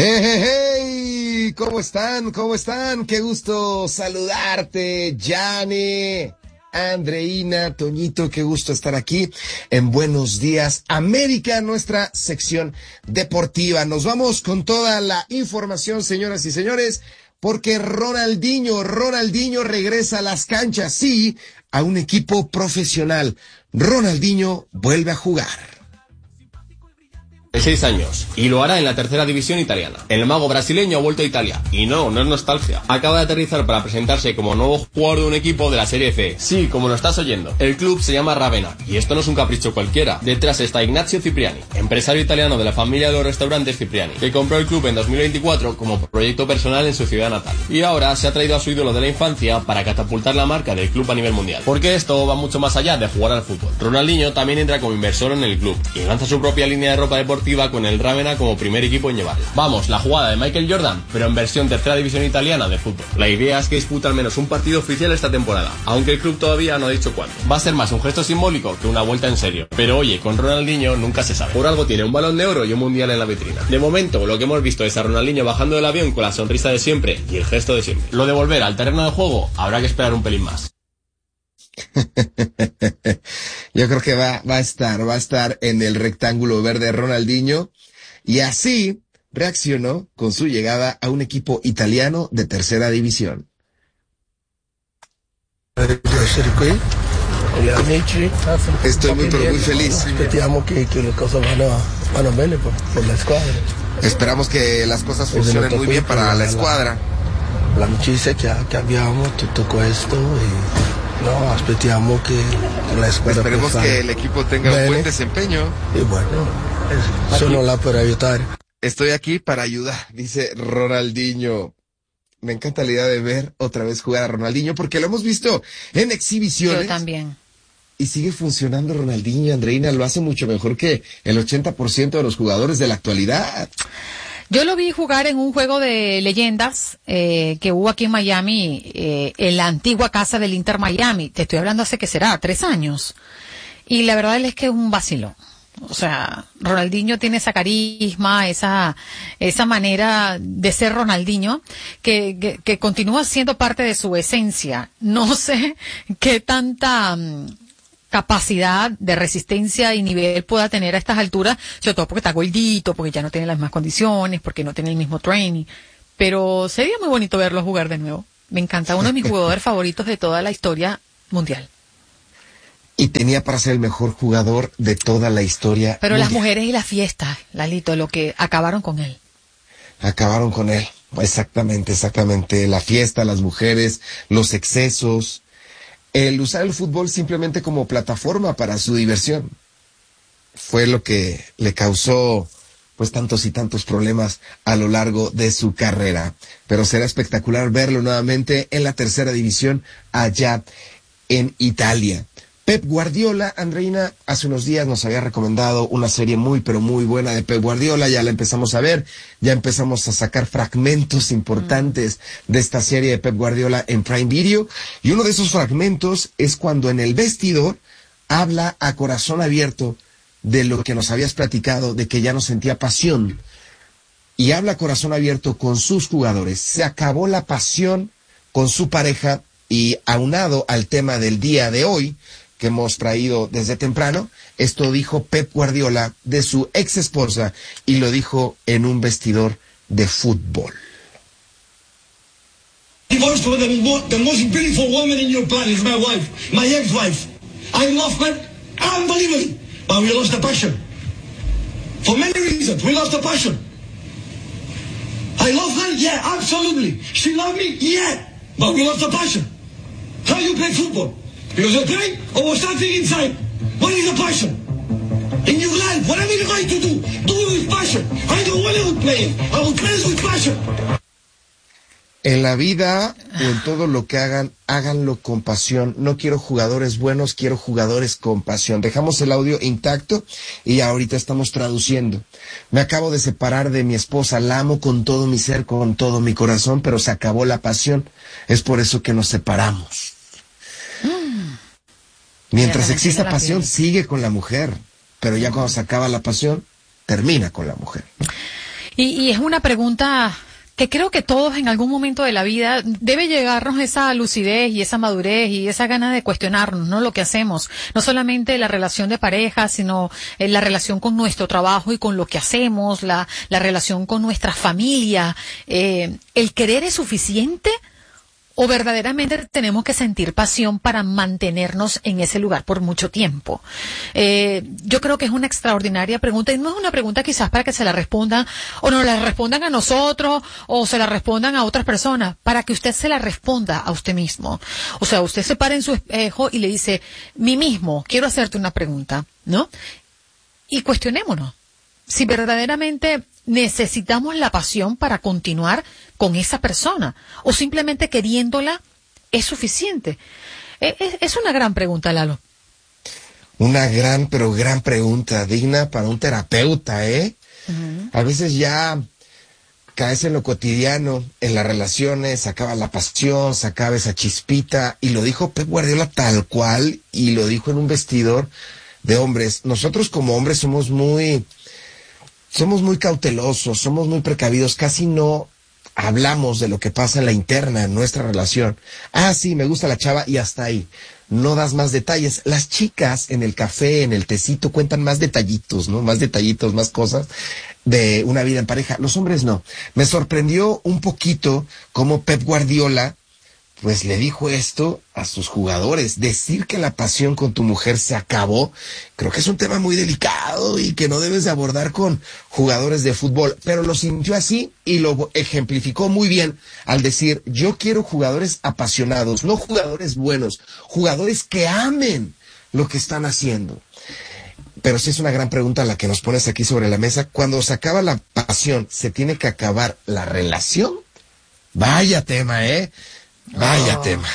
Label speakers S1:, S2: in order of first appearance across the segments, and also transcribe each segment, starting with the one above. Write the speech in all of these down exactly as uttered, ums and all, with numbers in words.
S1: Hey, hey, hey, ¿cómo están? ¿Cómo están? Qué gusto saludarte, Yane, Andreina, Toñito, qué gusto estar aquí en Buenos Días América, nuestra sección deportiva. Nos vamos con toda la información, señoras y señores, porque Ronaldinho, Ronaldinho regresa a las canchas, sí, a un equipo profesional. Ronaldinho vuelve a jugar.
S2: De seis años, y lo hará en la tercera división italiana. El mago brasileño ha vuelto a Italia, y no, no es nostalgia. Acaba de aterrizar para presentarse como nuevo jugador de un equipo de la Serie C. Sí, como lo estás oyendo. El club se llama Ravenna, y esto no es un capricho cualquiera. Detrás está Ignazio Cipriani, empresario italiano de la familia de los restaurantes Cipriani, que compró el club en dos mil veinticuatro como proyecto personal en su ciudad natal. Y ahora se ha traído a su ídolo de la infancia para catapultar la marca del club a nivel mundial. Porque esto va mucho más allá de jugar al fútbol. Ronaldinho también entra como inversor en el club, y lanza su propia línea de ropa deportiva con el Ravenna como primer equipo en llevarla. Vamos, la jugada de Michael Jordan, pero en versión tercera división italiana de fútbol. La idea es que disputa al menos un partido oficial esta temporada, aunque el club todavía no ha dicho cuándo. Va a ser más un gesto simbólico que una vuelta en serio. Pero oye, con Ronaldinho nunca se sabe. Por algo tiene un balón de oro y un mundial en la vitrina. De momento, lo que hemos visto es a Ronaldinho bajando del avión con la sonrisa de siempre y el gesto de siempre. Lo de volver al terreno de juego habrá que esperar un pelín más.
S1: Yo creo que va, va a estar, va a estar en el rectángulo verde Ronaldinho, y así reaccionó con su llegada a un equipo italiano de tercera división. Estoy muy, pero muy feliz. Esperamos que las cosas funcionen muy bien para la escuadra.
S3: La amicizia che, che abbiamo, tutto questo, y no, aspettiamo que, que la escuadra
S1: Esperemos que el equipo tenga bene. un buen desempeño.
S3: Y bueno, sono là per aiutare.
S1: Estoy aquí para ayudar, dice Ronaldinho. Me encanta la idea de ver otra vez jugar a Ronaldinho, porque lo hemos visto en exhibiciones.
S4: Yo también.
S1: Y sigue funcionando Ronaldinho, Andreina, lo hace mucho mejor que el ochenta por ciento de los jugadores de la actualidad.
S4: Yo lo vi jugar en un juego de leyendas eh, que hubo aquí en Miami, eh, en la antigua casa del Inter Miami. Te estoy hablando hace que será, tres años. Y la verdad es que es un vacilón. O sea, Ronaldinho tiene esa carisma, esa esa manera de ser Ronaldinho, que, que, que continúa siendo parte de su esencia. No sé qué tanta capacidad de resistencia y nivel pueda tener a estas alturas, sobre todo porque está gordito, porque ya no tiene las mismas condiciones, porque no tiene el mismo training, pero sería muy bonito verlo jugar de nuevo. Me encanta, uno de mis jugadores favoritos de toda la historia mundial.
S1: Y tenía para ser el mejor jugador de toda la historia
S4: Pero
S1: mundial.
S4: Las mujeres y las fiestas, Lalito, lo que acabaron con él.
S1: Acabaron con él, exactamente, exactamente. La fiesta, las mujeres, los excesos, el usar el fútbol simplemente como plataforma para su diversión. Fue lo que le causó pues tantos y tantos problemas a lo largo de su carrera. Pero será espectacular verlo nuevamente en la tercera división allá en Italia. Pep Guardiola, Andreina, hace unos días nos había recomendado una serie muy, pero muy buena de Pep Guardiola, ya la empezamos a ver, ya empezamos a sacar fragmentos importantes mm. de esta serie de Pep Guardiola en Prime Video, y uno de esos fragmentos es cuando en el vestidor habla a corazón abierto de lo que nos habías platicado, de que ya no sentía pasión, y habla a corazón abierto con sus jugadores. Se acabó la pasión con su pareja, y aunado al tema del día de hoy, que hemos traído desde temprano, esto dijo Pep Guardiola de su ex esposa, y lo dijo en un vestidor de fútbol.
S5: The most, the most beautiful woman in your planet is my wife, my ex-wife. I love her unbelievably, but we lost the passion. For many reasons, we lost the passion. I love her, yeah, absolutely. She loved me, yeah, but we lost the passion. How you play football? Because you play or was something inside? What is the passion? In your life, whatever you're going to do, do it with passion. I don't want to play it. I will play it with passion.
S1: En la vida o en todo lo que hagan, háganlo con pasión. No quiero jugadores buenos, quiero jugadores con pasión. Dejamos el audio intacto y ahorita estamos traduciendo. Me acabo de separar de mi esposa, la amo con todo mi ser, con todo mi corazón, pero se acabó la pasión. Es por eso que nos separamos. Mientras exista pasión, sigue con la mujer, pero ya cuando se acaba la pasión, termina con la mujer.
S4: Y, y es una pregunta que creo que todos en algún momento de la vida debe llegarnos esa lucidez y esa madurez y esa gana de cuestionarnos, ¿no? Lo que hacemos, no solamente la relación de pareja, sino eh, la relación con nuestro trabajo y con lo que hacemos, la, la relación con nuestra familia. Eh, ¿el querer es suficiente? ¿O verdaderamente tenemos que sentir pasión para mantenernos en ese lugar por mucho tiempo? Eh, yo creo que es una extraordinaria pregunta y no es una pregunta quizás para que se la respondan o nos la respondan a nosotros o se la respondan a otras personas, para que usted se la responda a usted mismo. O sea, usted se para en su espejo y le dice, mí mismo, quiero hacerte una pregunta, ¿no? Y cuestionémonos si verdaderamente necesitamos la pasión para continuar con esa persona o simplemente queriéndola es suficiente. Es, es una gran pregunta, Lalo.
S1: Una gran, pero gran pregunta, digna para un terapeuta, ¿eh? Uh-huh. A veces ya caes en lo cotidiano, en las relaciones, se acaba la pasión, se acaba esa chispita, y lo dijo Pep Guardiola tal cual, y lo dijo en un vestidor de hombres. Nosotros como hombres somos muy... Somos muy cautelosos, somos muy precavidos, casi no hablamos de lo que pasa en la interna, en nuestra relación. Ah, sí, me gusta la chava y hasta ahí. No das más detalles. Las chicas en el café, en el tecito, cuentan más detallitos, ¿no? Más detallitos, más cosas de una vida en pareja. Los hombres no. Me sorprendió un poquito cómo Pep Guardiola pues le dijo esto a sus jugadores. Decir que la pasión con tu mujer se acabó, creo que es un tema muy delicado y que no debes de abordar con jugadores de fútbol, pero lo sintió así y lo ejemplificó muy bien al decir, yo quiero jugadores apasionados, no jugadores buenos, jugadores que amen lo que están haciendo. Pero sí es una gran pregunta la que nos pones aquí sobre la mesa. Cuando se acaba la pasión, ¿se tiene que acabar la relación? Vaya tema, ¿eh? Vaya oh. tema.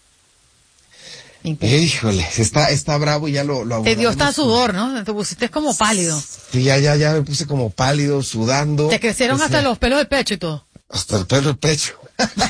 S1: Híjole, está, está bravo y ya lo, lo
S4: te dio hasta sudor, ¿no? Te pusiste como pálido.
S1: Sí, ya, ya, ya me puse como pálido, sudando.
S4: Te crecieron hasta los pelos del pecho y todo.
S1: Hasta el pelo del pecho.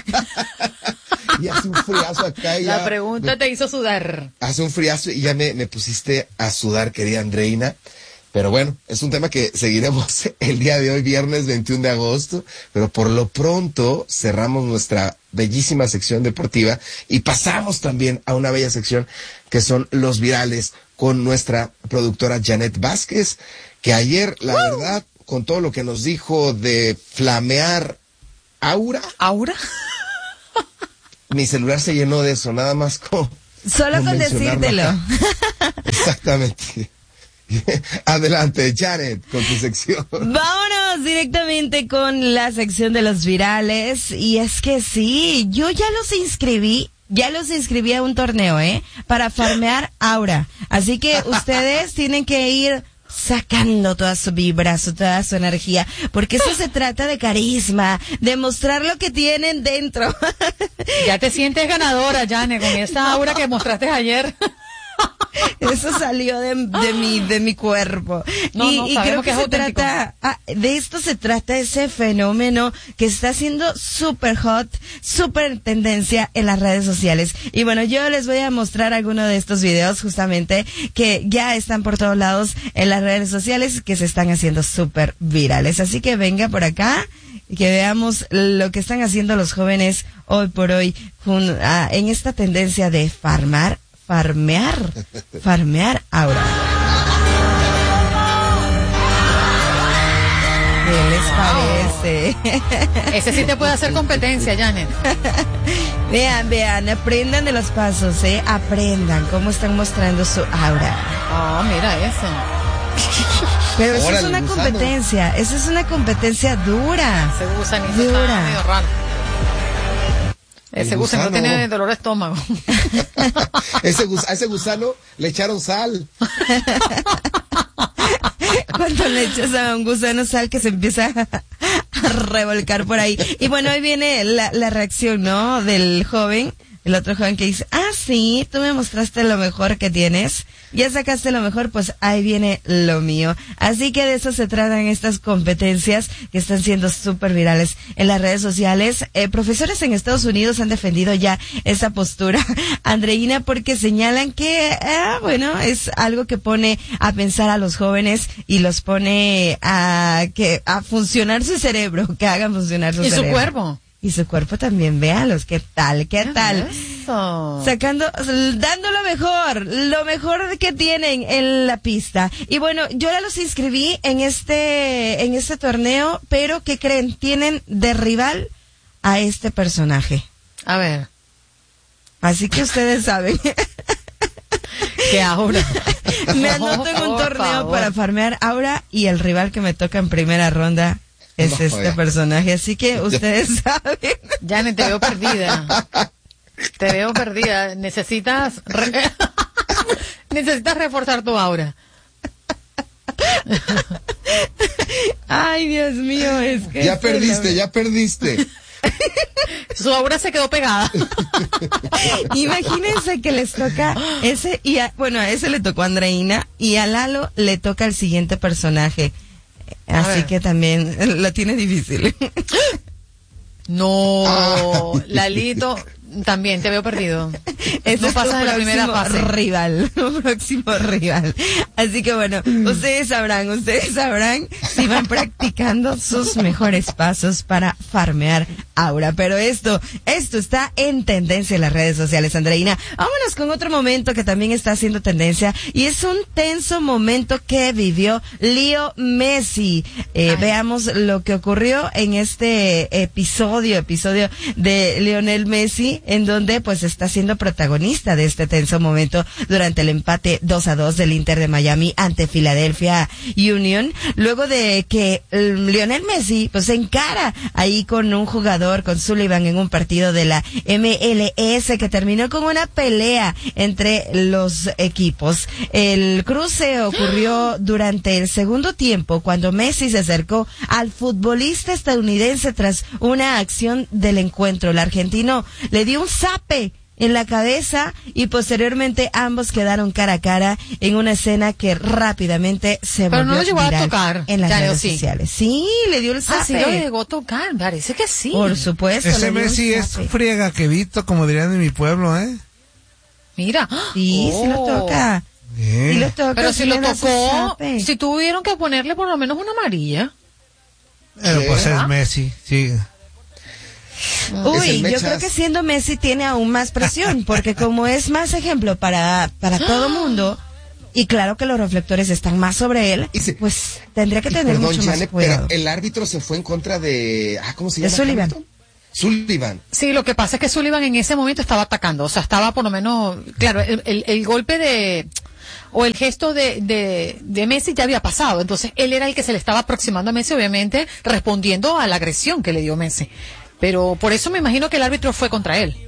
S1: Y hace un friazo acá y
S4: La
S1: ya
S4: pregunta
S1: me,
S4: te hizo sudar.
S1: Hace un friazo y ya me, me pusiste a sudar, querida Andreina. Pero bueno, es un tema que seguiremos el día de hoy, viernes veintiuno de agosto, pero por lo pronto cerramos nuestra bellísima sección deportiva y pasamos también a una bella sección que son los virales con nuestra productora Janet Vázquez, que ayer, la uh. verdad, con todo lo que nos dijo de flamear aura.
S4: ¿Aura?
S1: Mi celular se llenó de eso, nada más con...
S6: Solo con, con decírtelo.
S1: Exactamente. Adelante, Janet, con tu sección.
S6: Vámonos directamente con la sección de los virales. Y es que sí, yo ya los inscribí, ya los inscribí a un torneo, ¿eh? Para farmear aura. Así que ustedes tienen que ir sacando toda su vibra, su, toda su energía, porque eso se trata de carisma, de mostrar lo que tienen dentro.
S4: Ya te sientes ganadora, Janet, con esa aura que mostraste ayer.
S6: Eso salió de, de mi de mi cuerpo.
S4: No,
S6: y,
S4: no,
S6: y creo que,
S4: que
S6: se trata ah, de esto se trata ese fenómeno que está siendo súper hot, súper tendencia en las redes sociales. Y bueno, yo les voy a mostrar algunos de estos videos justamente que ya están por todos lados en las redes sociales, que se están haciendo súper virales. Así que venga por acá y que veamos lo que están haciendo los jóvenes hoy por hoy un, ah, en esta tendencia de farmar Farmear, farmear ahora. ¿Qué les parece?
S4: Ese sí te puede hacer competencia, Janet.
S6: Vean, vean, aprendan de los pasos, ¿eh? Aprendan cómo están mostrando su aura.
S4: Oh, mira eso.
S6: Pero eso es una competencia, eso es una competencia dura.
S4: Ese gusanito
S6: dura.
S4: Está medio raro. Ese gusano. gusano tiene dolor de estómago.
S1: ese gus- a ese gusano le echaron sal.
S6: Cuando le echas a un gusano sal que se empieza a, a revolcar por ahí. Y bueno, ahí viene la, la reacción, ¿no? Del joven, el otro joven que dice, ah, sí, tú me mostraste lo mejor que tienes, ya sacaste lo mejor, pues ahí viene lo mío. Así que de eso se tratan estas competencias que están siendo súper virales en las redes sociales. Eh, profesores en Estados Unidos han defendido ya esa postura, Andreina, porque señalan que, ah, bueno, es algo que pone a pensar a los jóvenes y los pone a que a funcionar su cerebro, que hagan funcionar su
S4: y
S6: cerebro.
S4: Y su cuerpo.
S6: Y su cuerpo también, véalos, ¿qué tal? ¿Qué tal?
S4: Eso.
S6: Sacando, dando lo mejor, lo mejor que tienen en la pista. Y bueno, yo ya los inscribí en este, en este torneo, pero ¿qué creen? Tienen de rival a este personaje.
S4: A ver.
S6: Así que ustedes saben.
S4: Que Aura.
S6: Me anoto en un torneo para farmear Aura y el rival que me toca en primera ronda es no, este ya. personaje, así que ustedes saben.
S4: Janet, te veo perdida. Te veo perdida. Necesitas re... necesitas reforzar tu aura.
S6: Ay, Dios mío, es que
S1: ya perdiste, ya perdiste.
S4: Su aura se quedó pegada.
S6: Imagínense que les toca ese y a, bueno, a ese le tocó a Andreina y a Lalo le toca el siguiente personaje. Así que también lo tiene difícil.
S4: No, ah. Lalito, también te veo perdido.
S6: Este
S4: no pasas de la primera fase.
S6: Rival, próximo rival. Así que bueno, ustedes sabrán, ustedes sabrán si van practicando sus mejores pasos para farmear Aura. Pero esto, esto está en tendencia en las redes sociales, Andreina. Vámonos con otro momento que también está haciendo tendencia y es un tenso momento que vivió Leo Messi. Eh, veamos lo que ocurrió en este episodio, episodio de Lionel Messi, en donde pues está siendo protagonista de este tenso momento durante el empate dos a dos del Inter de Miami ante Philadelphia Union, luego de que um, Lionel Messi pues se encara ahí con un jugador, con Sullivan, en un partido de la M L S que terminó con una pelea entre los equipos. El cruce ocurrió durante el segundo tiempo cuando Messi se acercó al futbolista estadounidense tras una acción del encuentro. El argentino le dio un zape en la cabeza y posteriormente ambos quedaron cara a cara en una escena que rápidamente se
S4: Pero
S6: volvió
S4: no lo llegó
S6: viral
S4: a tocar
S6: en las
S4: ya,
S6: redes
S4: sí.
S6: sociales. Sí, le dio el zape.
S4: Ah, sí lo llegó a tocar, parece que sí.
S6: Por supuesto.
S7: Ese Messi es friega que Vito, como dirían en mi pueblo, ¿eh?
S4: Mira.
S6: Sí,
S4: oh.
S6: sí lo toca.
S7: Bien.
S6: Sí lo toca.
S4: Pero si lo tocó,
S6: si
S4: si tuvieron que ponerle por lo menos una amarilla.
S7: Pero pues es Messi, sí.
S6: Uy, yo creo que siendo Messi tiene aún más presión, porque como es más ejemplo para, para todo mundo, y claro que los reflectores están más sobre él, se, pues tendría que tener perdón, mucho Janet, más cuidado.
S1: Pero el árbitro se fue en contra de, ah, ¿cómo se llama?
S6: De Sullivan.
S1: Sullivan.
S4: Sí, lo que pasa es que Sullivan en ese momento estaba atacando, o sea, estaba por lo menos, claro, el, el, el golpe de, o el gesto de, de, de Messi ya había pasado, entonces él era el que se le estaba aproximando a Messi, obviamente, respondiendo a la agresión que le dio Messi. Pero por eso me imagino que el árbitro fue contra él.